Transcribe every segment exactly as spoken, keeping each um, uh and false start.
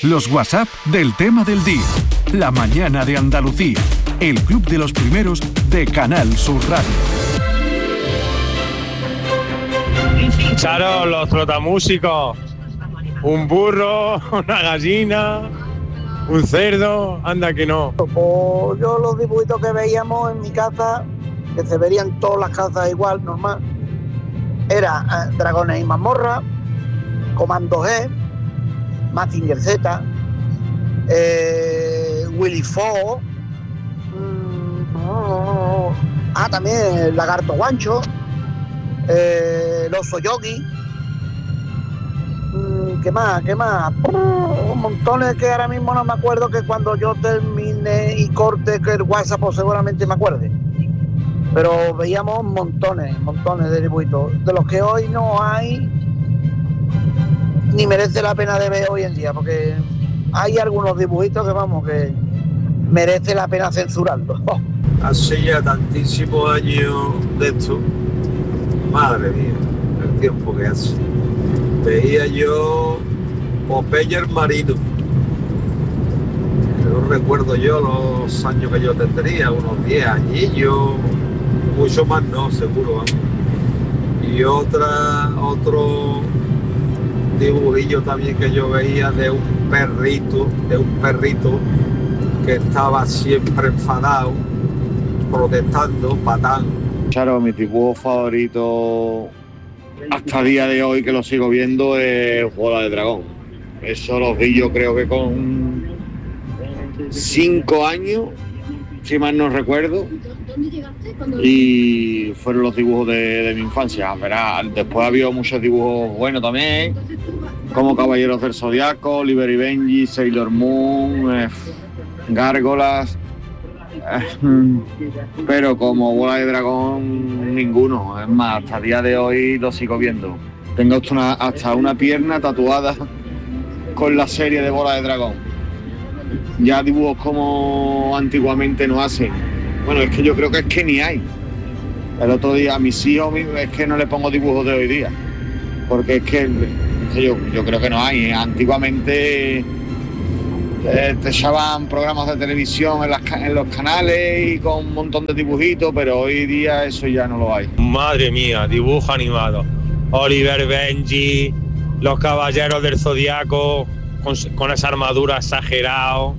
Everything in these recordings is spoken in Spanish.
Los WhatsApp del tema del día. La mañana de Andalucía. El club de los primeros de Canal Sur Radio. Charo, los trotamúsicos. Un burro, una gallina, un cerdo, anda que no. Pues yo los dibujitos que veíamos en mi casa, que se verían todas las casas igual, normal, era eh, Dragones y Mazmorra, Comando G, Mazinger Z, eh, Willy Fogg, mmm, oh, ah, también el Lagarto Guancho, eh, el Oso Yogi. ¿Qué más? ¿Qué más? Uh, montones que ahora mismo no me acuerdo, que cuando yo termine y corte que el WhatsApp pues seguramente me acuerde. Pero veíamos montones, montones de dibujitos, de los que hoy no hay ni merece la pena de ver hoy en día, porque hay algunos dibujitos que vamos, que merece la pena censurarlos. Oh. Hace ya tantísimos años de esto, madre mía, el tiempo que hace. Veía yo Popeye el Marino. No recuerdo yo los años que yo tendría, unos diez añillos, mucho más no, seguro, vamos. Y otra, otro dibujillo también que yo veía de un perrito, de un perrito que estaba siempre enfadado, protestando, patán. Claro, mi dibujo favorito hasta el día de hoy, que lo sigo viendo, es Bola de Dragón. Eso los vi yo creo que con cinco años, si mal no recuerdo, y fueron los dibujos de, de mi infancia. Verá, después ha habido muchos dibujos buenos también, como Caballeros del Zodiaco, Oliver y Benji, Sailor Moon, eh, Gárgolas, eh, pero como Bola de Dragón ninguno. Es más, hasta el día de hoy lo sigo viendo. Tengo hasta una, hasta una pierna tatuada con la serie de Bola de Dragón. Ya dibujos como antiguamente no hacen. Bueno, es que yo creo que es que ni hay. El otro día a mis hijos es que no les pongo dibujos de hoy día, porque es que, es que yo, yo creo que no hay. Antiguamente eh, te echaban programas de televisión en, las, en los canales y con un montón de dibujitos, pero hoy día eso ya no lo hay. Madre mía, dibujo animado. Oliver, Benji, los Caballeros del Zodiaco, con, con esa armadura exagerado.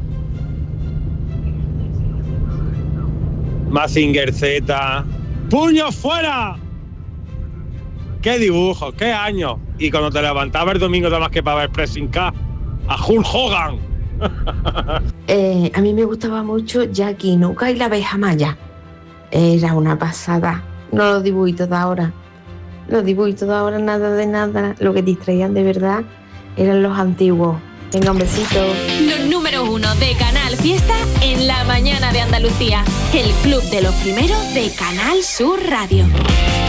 Mazinger Z. ¡Puño fuera! ¡Qué dibujo! ¡Qué años! Y cuando te levantabas el domingo, nada más que para ver Pressing K, a Hulk Hogan. eh, a mí me gustaba mucho Jackie Nuka y la abeja maya. Era una pasada. No los dibujitos de ahora. Los dibujitos de ahora nada de nada. Lo que distraían de verdad eran los antiguos. Venga, un besito. Los número uno de Canal Fiesta en la mañana de Andalucía. El club de los primeros de Canal Sur Radio.